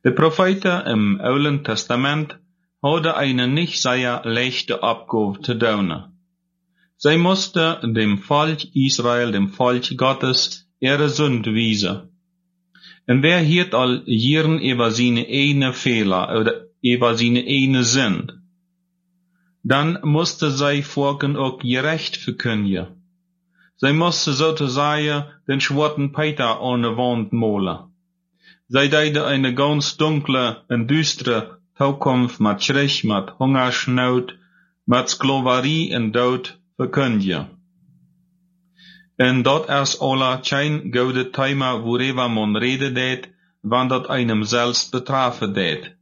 De profeten im Oude Testament hadden eine nicht sehr leichte Abgabe zu tun. Zij moesten dem Volk Israel, dem Volk Gottes, ihre Sünde wiesen. En wer hielt al jaren über seine eigene Fehler oder über seine eigene Sünd? Dann musste zij Volken auch gerecht verkündigen. Zij moesten sozusagen den schwarzen Peter an de Wand malen. Zij deden eine ganz dunkle en düstere Toekomst met Schreck, met Hungersnood, met Sklaverie en dood verkündigen. En dat is alle geen goede thema worüber man reden deed, wann dat einem selbst betrafen deed.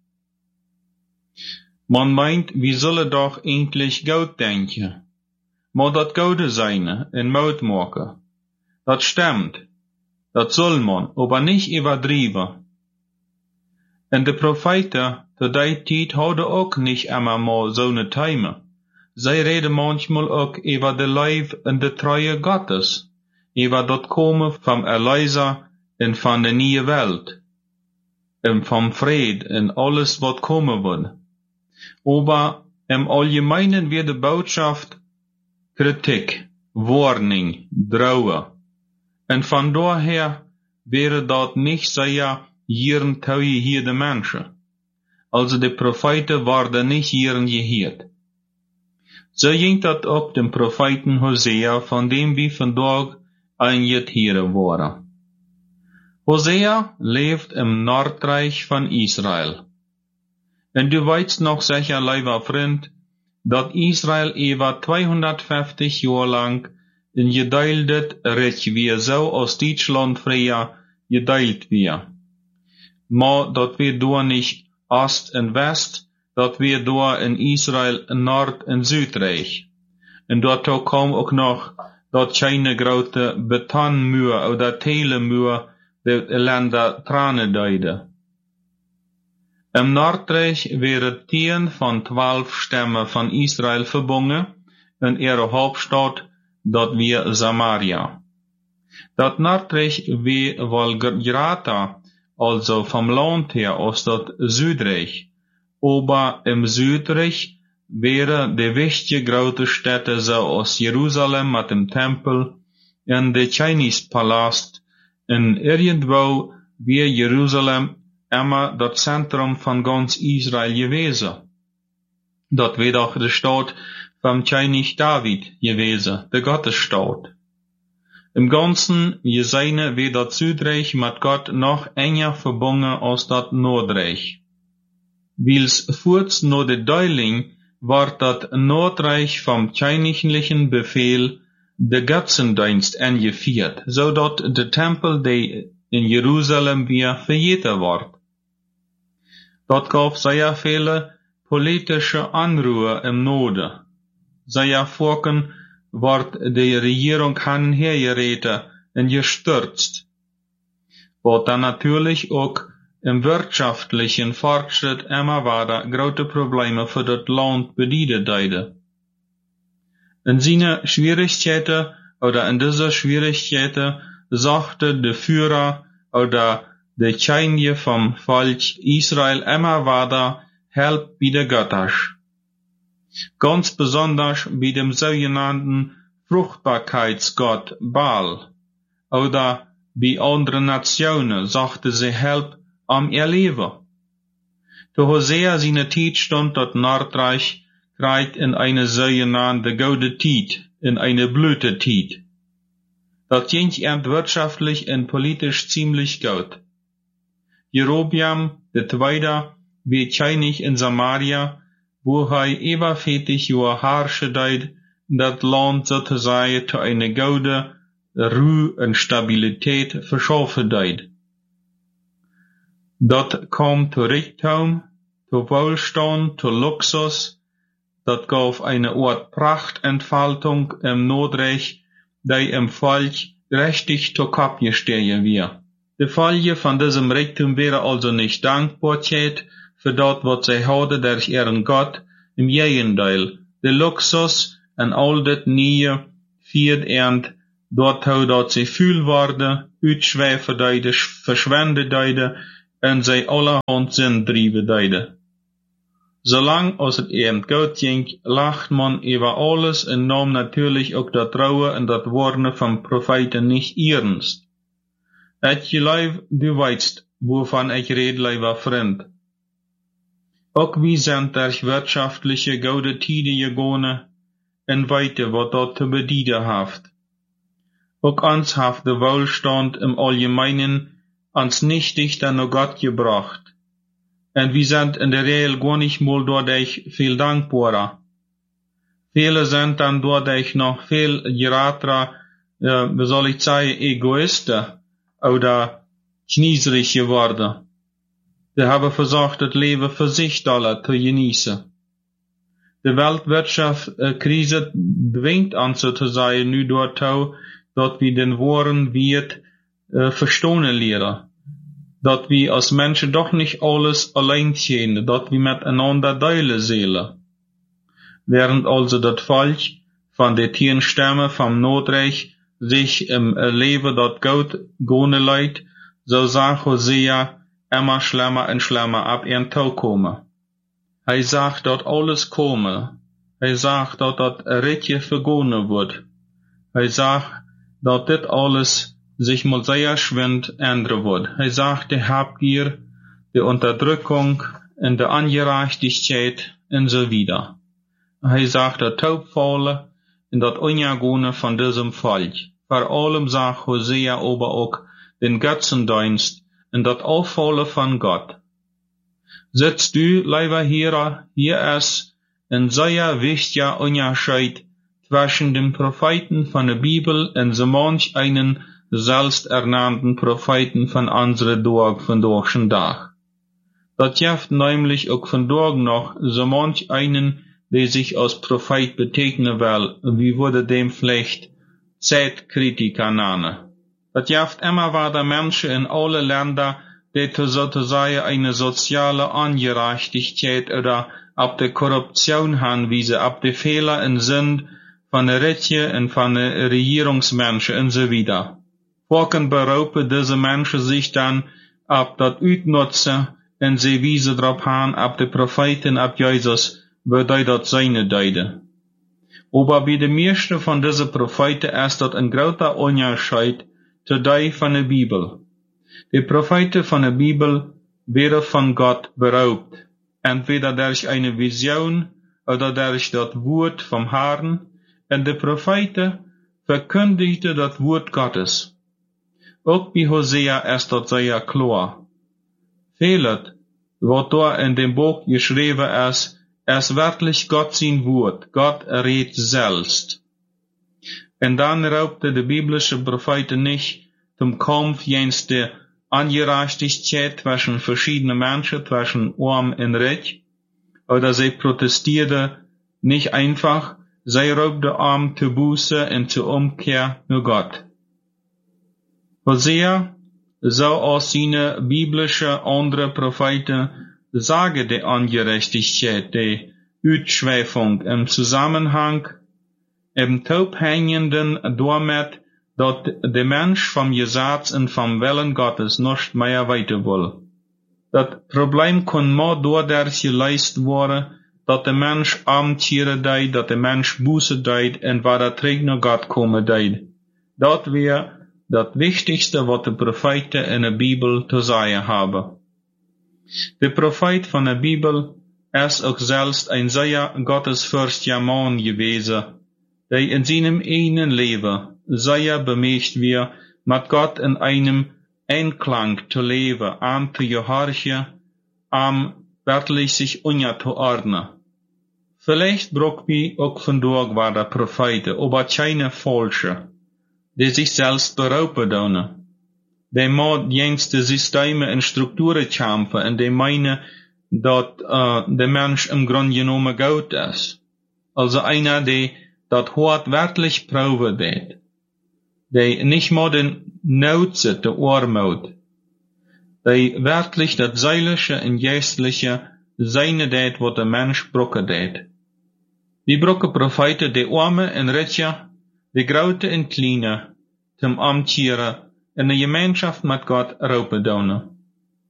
Man meint, wir sollen doch eigentlich gut denken. Maar dat Gode seine en Mut maken. Dat stimmt. Dat soll man, aber nicht übertrieben. En de Propheten zu der Zeit hadden auch nicht immer mal so ne Themen. Zij reden manchmal auch über de Leib en de Treue Gottes, über dat Kommen vom Erlöser en van de nieuwe Welt, en vom Fried en alles wat kommen wird. Aber im Allgemeinen wird de Botschaft Kritik, Warning, Drohen. En van daher wäre dat nicht sehr jeren treue hier de Menschen. Also de Propheten waren nicht jeren gehiert. So ging dat op dem Propheten Hosea, von dem wir vandaag einget hier waren. Hosea leeft im Nordreich von Israel. En du weißt noch sicher, lieber Freund, dat Israel über 250 Jahre lang een gedeeldet Reich wie so aus Deutschland früher geteilt wir. Maar dat wir da nicht Ost und West, dat wir da in Israel Nord- und Südreich. Und dort kam auch noch dat keine grote Betonmuur oder Telemuur de Länder tranen deide. Im Nordreich wären 10 von 12 Stämmen von Israel verbunden, in ihre Hauptstadt, dat wir Samaria. Dat Nordreich wie wohl grater, also vom Land her, aus dat Südreich. Aber im Südreich wären die wichtige große Städte so aus Jerusalem mit dem Tempel, in der Chinese Palast, in irgendwo wie Jerusalem immer das Zentrum von ganz Israel gewesen. Dat wird auch die Stadt vom König David gewesen, der Gottesstadt. Im Ganzen gesehen wird das Südreich mit Gott noch enger verbunden als das Nordreich. Wils kurz nach der Teilung war das Nordreich vom königlichen Befehl der Götzendienst eingeführt, so dass der Tempel, der in Jerusalem wir verjährt ward. Dat gab sehr viele politische Unruhe im Norden. Sehr Volken ward die Regierung hergeredet und gestürzt. Was dann natürlich auch im wirtschaftlichen Fortschritt immer weiter große Probleme für das Land bedienen deide. In seine Schwierigkeiten oder in dieser Schwierigkeiten sagte der Führer oder der Könige vom Volk Israel immer weiter help bei der Götters. Ganz besonders bei dem sogenannten Fruchtbarkeitsgott Baal oder bei anderen Nationen sagte sie help am ihr Leben. Zu Hosea seine Zeit stand das Nordreich gerade in eine sogenannte Goldene Zeit, in eine Blütezeit. Das ging wirtschaftlich und politisch ziemlich gut. Jerobiam II. Wie König in Samaria, wo über 40 Jahre herrschte deid, das Land sozusagen zu einer guten Ruhe und Stabilität verschaffen deid. Dat kam zu Reichtum, zu Wohlstand, zu Luxus, dat gab eine Art Prachtentfaltung im Nordreich, die im Volk richtig zu Kopf gestehen wir. Die Folge von diesem Reichtum wäre also nicht Dankbarkeit für das, was sie hadden durch ihren Gott, im Gegenteil, der Luxus und all das Neue führt dort, dass sie viel worden, uitschweven deide, verschwenden deide, en zij allerhand zin drijven deiden. Zolang als het eben goed ging, lacht man über alles en nam natürlich ook dat trouwen en dat woorden van profeten niet ernst. Het geloof, du weißt, wovon ich red, lieber Freund. Ook wie sind durch wirtschaftliche gute Tide gegangen en weten wat dat te bedienen haft. Ook ons haft de Wohlstand im Allgemeinen ans nicht dichter nach Gott gebracht. En wir sind in der Regel gar nicht mal dadurch viel dankbarer. Viele sind dann dadurch noch viel gerater, wie soll ich sagen, Egoisten oder knieserig geworden. Die haben versucht, das Leben für sich alle zu genießen. Die Weltwirtschaftskrise dwingt uns sozusagen nu dazu, dass wir den wahren Wert verstehen lernen. Dass wir als Menschen doch nicht alles allein können, dass wir miteinander teilen sollen. Während also das Volk von den 10 Stämmen vom Nordreich sich im Leben dort gut gehen leidt, so sagt Hosea immer schlimmer und schlimmer ab ihren Tag kommen. Er sagt, dass alles komme. Er sagt, dass das Ritje vergonnen wird. Er sagt, dass das alles sich mal sehr schwind ändern wird. Er sagt, die Habgier, die Unterdrückung und die Ungerechtigkeit und so wieder. Er sagt, der Taubfalle und das Unjagone von diesem Volk. Vor allem sagt Hosea aber auch den Götzendienst und das Auffallen von Gott. Sitzt du, lieber hier ist ein sehr wichtiger Unterschied zwischen den Propheten von der Bibel und so manch einen selbsternannten Propheten von unserer Tag von deutschen Tag. Das gibt nämlich auch von dort noch so manch einen, der sich als Prophet betegnen will, wie wurde dem vielleicht Zeitkritiker nennen. Das gibt immer weiter Menschen in alle Länder, die sozusagen eine soziale Ungerechtigkeit oder ab der Korruption hinweisen, ab die Fehler und Sinn von der Regierung und von der Regierungsmenschen und so wieder. Folgen berauben diese Menschen sich dann ab das Utnutzen und sie wiesen darauf hin, ab die Propheten, ab Jesus, würde das seine deuten. Aber bei den meisten von diesen Propheten ist das ein großer Unterschied zu der von der Bibel. Die Propheten von der Bibel werden von Gott beraubt, entweder durch eine Vision oder durch das Wort vom Herrn, und die Propheten verkündigten das Wort Gottes. Auch bei Hosea ist das sehr klar. Vieles, was da in dem Buch geschrieben ist wirklich Gott sein Wort. Gott redet selbst. Und dann raubte die biblische Propheten nicht zum Kampf gegen die Ungerechtigkeit zwischen verschiedenen Menschen, zwischen arm und reich, oder sie protestierte nicht einfach, sie raubte arm zur Buße und zur Umkehr nur Gott. Hosea, so aus seine biblische andere Propheten, sage die Ungerechtigkeit, die Utschweifung im Zusammenhang, im Taubhängenden damit, dass der Mensch vom Gesetz und vom Willen Gottes nicht mehr weiter will. Das Problem kann nur dadurch gelöst werden, dass der Mensch Abenteuer deed, dass der Mensch Buße deed und war der Träg nach Gott kommen deed. Das wäre das Wichtigste, was die Propheten in der Bibel zu sagen haben. Der Prophet von der Bibel ist auch selbst ein sehr gottesfürchtiger Mann gewesen, der in seinem eigenen Leben sehr bemüht war, mit Gott in einem Einklang zu leben, zu gehorchen, wirklich sich unterzuordnen. Vielleicht braucht wir auch von dort war der Propheten, aber keine falsche, die sich selbst berauben tun. Die mod gegen die Systeme und Strukturen kämpfen und die meinen, dass der Mensch im Grunde genommen gut ist. Also einer, der das Wort wirklich proben wird. Die nicht mehr den Nutze, der Armut. Die wirklich das Seelische und Geistliche seine det, was der Mensch brauchen det. Wir brauchen Propheten, die Arme und Reiche, die Grote und Kleine, zum Amtieren in der Gemeinschaft mit Gott raupen doen.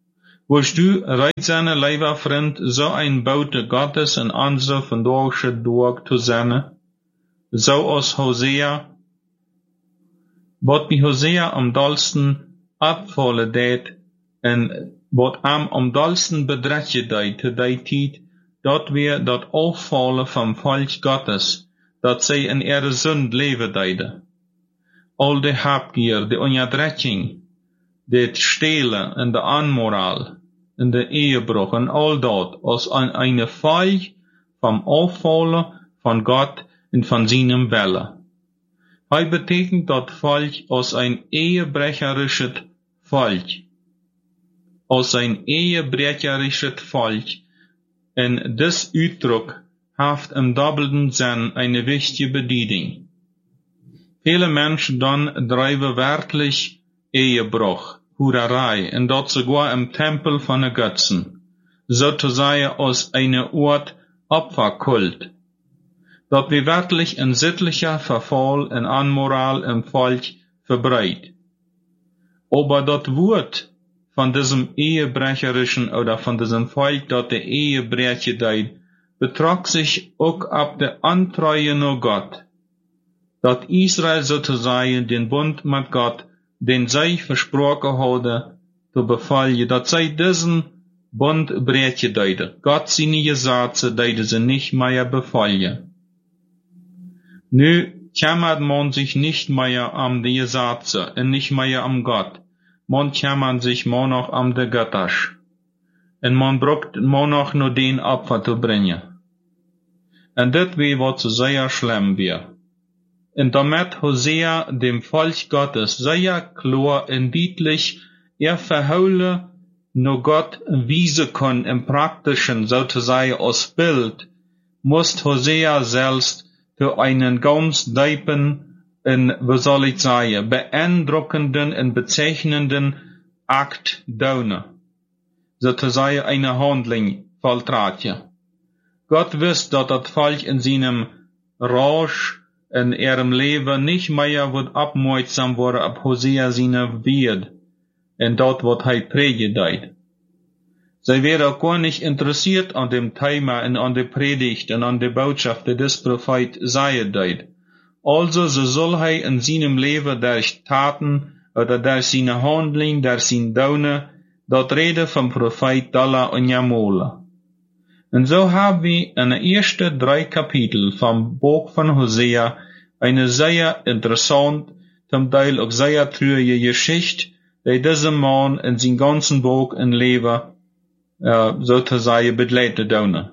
Wost du reit seine lieber Freund so ein Bote Gottes in unsere vandaagse dag zu sein? So als Hosea, wat bij Hosea am dollsten abvallen deed, en wat am dollsten bedreigje deed te die tijd, dat weer dat afvallen van volk Gottes, dat zij in ihre zund leven deden. Al de habgier, de onderdrukking, de stelen en de anmoraal, en de ehebruch en al dat, als een val van afvallen van God en van zijn wille. Hij betekent dat volk als een ehebrecherisches volk. Als een ehebrecherisches volk. En dit uitdruk heeft im doppelten Sinn eine wichtige Bedeutung. Viele Menschen dann drijven werkelijk Ehebruch, Hurerei, en dat sogar im Tempel von den Götzen, sozusagen als eine Art Opferkult. Dat wir wirklich ein sittlicher Verfall en Anmoral im Volk verbreitet. Aber das Wort von diesem Ehebrecherischen oder von diesem Volk, dat de Ehebreche deed, betrok sich auch auf de Antreue nur Gott. Dat Israel sozusagen den Bund mit Gott, den zij versprochen hadden, zu befallen, dat zij diesen Bund brechen deiden. Gott seine Gesetze deiden sie nicht mehr befallen. Nu kümmert man sich nicht mehr die Gesetze und nicht mehr Gott. Man kümmert sich nur noch de Götters. Und man braucht nur noch nur den Opfer zu bringen. Und das wäre was sehr schlimm wäre. Und damit Hosea dem Volk Gottes sehr klar und deutlich verhaule nur Gott wiesen kann im Praktischen, sozusagen als Bild, muss Hosea selbst für einen ganz tiefen und, wie soll ich sagen, beeindruckenden und bezeichnenden Akt tun. Sozusagen eine Handlung volltragen. Gott wusste, dass das Volk in seinem Rausch in ihrem Leben nicht mehr wird aufmerksam worden auf Hosea seine Wert und dort wird er predigt. Sie wären gar nicht interessiert an dem Thema und an der Predigt und an der Botschaft, die des Prophet sagen deed. Also so soll er in seinem Leben durch Taten oder durch seine Handlung, durch sein Daune, dort Rede vom Prophet Dalla und Jamola. Und so haben wir in den ersten 3 Kapitel vom Buch von Hosea eine sehr interessante, zum Teil auch sehr traurige Geschichte, die diesem Mann in seinem ganzen Buch und Leben sozusagen begleitet hat.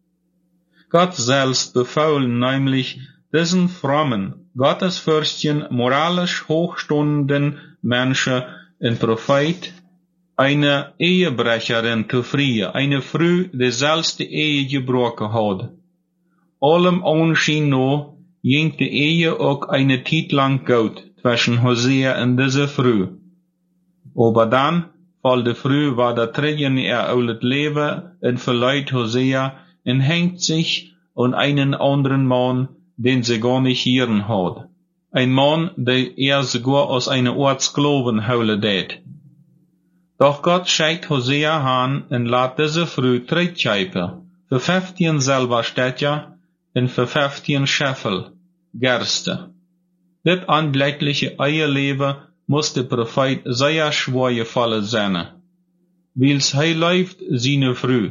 Gott selbst befahl nämlich diesen frommen, gottesfürchtigen, moralisch hochstehenden Menschen und Prophet, eine Ehebrecherin zu frieren, eine Frau, die selbst die Ehe gebrochen hat. Allem Anschein nach ging die Ehe auch eine Zeit lang gut zwischen Hosea und dieser Frau. Aber dann, weil die Frau war der 3 Jahre alt Leben und verleiht Hosea und hängt sich an einen anderen Mann, den sie gar nicht hören hat. Ein Mann, der sogar aus einer Art Sklaven holen tät. Doch Gott schickt Hosea an und lässt diese Frau zurückgeben, für 15 Silberstädte und für 15 Scheffel Gerste. Das anbleckliche Eheleben muss der Prophet sehr schwer gefallen sein, weil's er läuft seine Frau.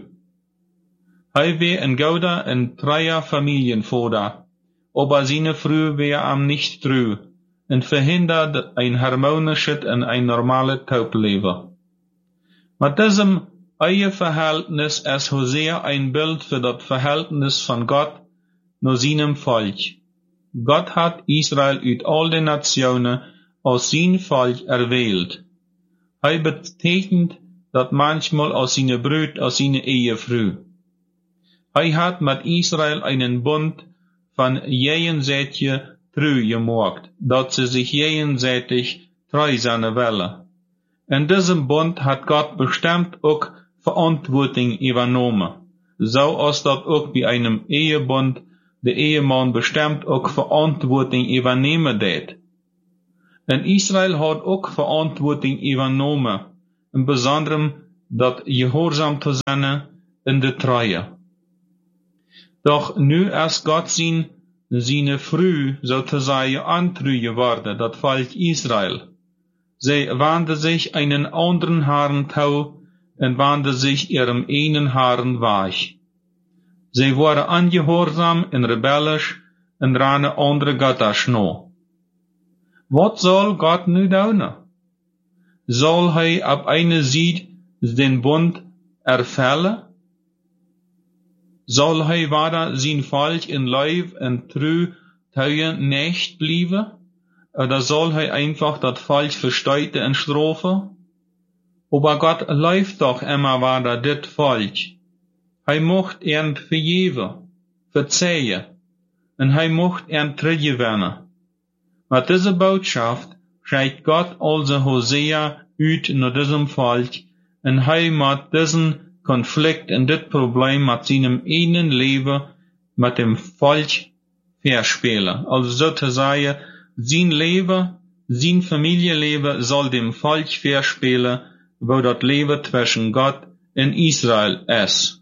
Er war ein guter und treuer Familienvater, aber seine Frau war ihm nicht treu und verhindert ein harmonisches und ein normales Taubleben. Mit diesem Eheverhältnis ist Hosea ein Bild für das Verhältnis von Gott nur seinem Volk. Gott hat Israel aus all den Nationen aus sein Volk erwählt. Er betekent das manchmal aus seiner Brut, aus seiner Ehefrau. Er hat mit Israel einen Bund von jenseitige Treu gemacht, dass sie sich jenseitig treu sein wollen. In diesem Bund hat Gott bestimmt auch Verantwortung übernommen, so als das auch bei einem Ehebund der Ehemann bestimmt auch Verantwortung übernehmen wird. Und Israel hat auch Verantwortung übernommen, im Besonderen dat gehoorzaam te zijn in de treue. Doch nu als Gott zijn früh, so te zeggen, antrüge worden, dat Volk Israel. Zij wandten sich einen anderen Haaren toe en wandten sich ihrem einen Haaren weich. Zij waren ongehoorzaam en rebellisch en ranen andere Gottes na. Wat zal God nu doen? Zal hij op eine Seite den Bund erfüllen? Zal hij weiter zijn Volk in Leib en True teugen nicht blijven? Oder soll hij einfach das Volk versteuten en strafen? Aber Gott läuft doch immer weiter dit Volk. Hij mocht vergeven, verzeihen, en hij mocht teruggewinnen. Mit dieser Botschaft schreibt Gott also Hosea uit naar diesem Volk, en hij moet diesen Konflikt en dit Problem mit seinem eigenen Leben, mit dem Volk verspelen. Also sozusagen, sein Leben, sein Familienleben soll dem Volk verspelen, wo das Leben zwischen Gott und Israel ist.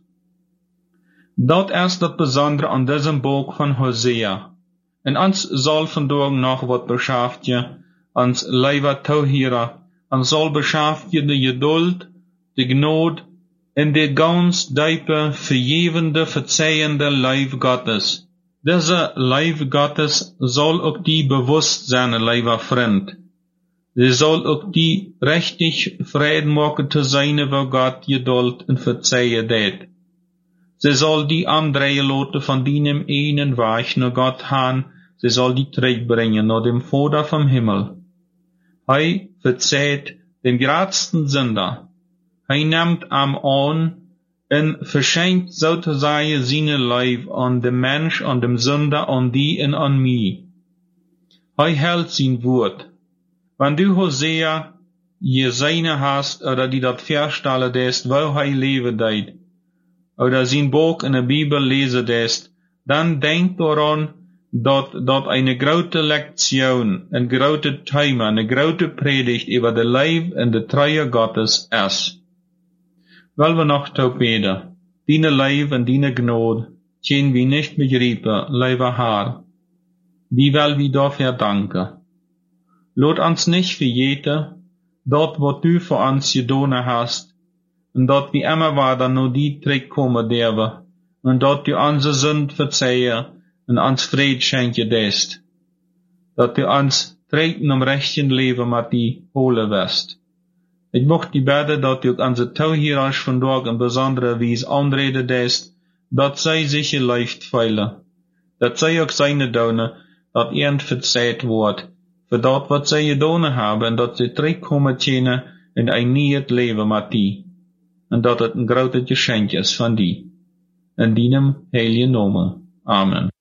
Dat is das Besondere an diesem Buch von Hosea. En ons soll vandaag noch wat beschäftigen, ans Leiber Tauhira, ons soll beschäftigen die Geduld, die Gnade, en de ganz diepe, vergevende, verzeihende Leib Gottes. Diese Leib Gottes soll auch die bewusst sein, lieber Freund. Sie soll auch die richtig Frieden machen zu sein, wo Gott Geduld und Verzeihen tät. Sie soll die andrehen lassen von deinem einen Weg nach Gott haben, sie soll die zurückbringen nach dem Vater vom Himmel. Hij verzeiht den gradsten Sünder. Hij nimmt am an und verschenkt sozusagen seine Leib an dem Mensch, an dem Sünder, an die und an mich. Hij hält sein Wort. Wenn du Hosea Jesaja hast, oder die dat verstellen dest, wo hij leben deit, oder sein Buch in der Bibel lesen dest, dann denk daran, dat eine grote Lektion, een grote Thema, eine grote Predigt über de Leib und de Treue Gottes ist. Weil wir noch beten, deine Leib und deine Gnade, können wir nicht begreifen, lieber Herr. Die will wir dafür danken. Lass uns nicht vergeten, dort, was du für uns getan hast, und dort wir immer weiter nur die zurückkommen dürfen, und dort du unsere Sünden verzeihen, und uns Frieden schenken dest. Dort du uns treten rechten Leben mit die holen wirst. Ich möchte die beten, dat du unsere Tauhirers vandaag in besondere Weise anreden dest, dat zij sich leicht feilen. Dat zij ook seine doen, dat ihnen verzeiht wordt, für dat wat zij gedaan hebben, en dat zij terugkomen kunnen in een nieuw leven met die. En dat het een grote geschenk is van die. In dienem heilige Namen. Amen.